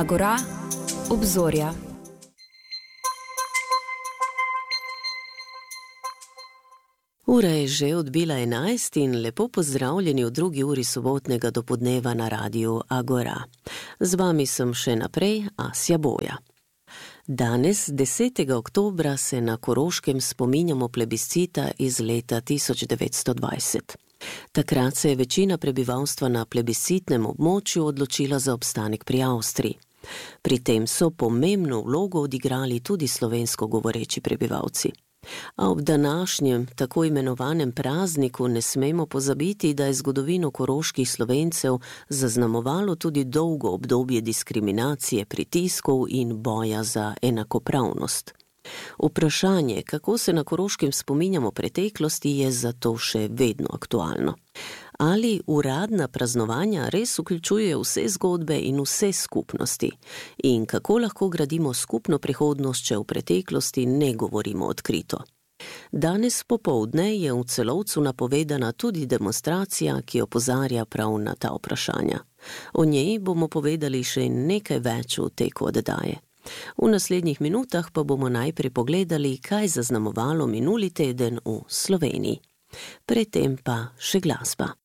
Agora, obzorja. Ura je že odbila 11 in lepo pozdravljeni v drugi uri sobotnega dopoldneva na radiu Agora. Z vami sem še naprej Asja Boja. Danes, 10. oktobra, se na Koroškem spominjamo plebiscita iz leta 1920. Takrat se je večina prebivalstva na plebiscitnem območju odločila za obstanek pri Avstriji. Pri tem so pomembno vlogo odigrali tudi slovensko govoreči prebivalci. A ob današnjem tako imenovanem prazniku ne smemo pozabiti, da je zgodovino koroških Slovencev zaznamovalo tudi dolgo obdobje diskriminacije, pritiskov in boja za enakopravnost. Vprašanje, kako se na Koroškem spominjamo preteklosti, je zato še vedno aktualno. Ali uradna praznovanja res vključujejo vse zgodbe in vse skupnosti? In kako lahko gradimo skupno prihodnost, če v preteklosti ne govorimo odkrito? Danes popoldne je v Celovcu napovedana tudi demonstracija, ki opozarja prav na ta vprašanja. O njej bomo povedali še nekaj več v teku oddaje. V naslednjih minutah pa bomo najprej pogledali, kaj zaznamovalo minuli teden v Sloveniji. Predtem pa še glasba.